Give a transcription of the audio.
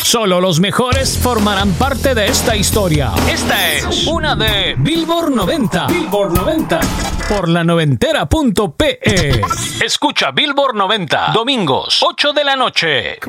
Solo los mejores formarán parte de esta historia. Esta es una de Billboard 90. Billboard 90. Por la noventera.pe. Escucha Billboard 90. Domingos, 8 de la noche.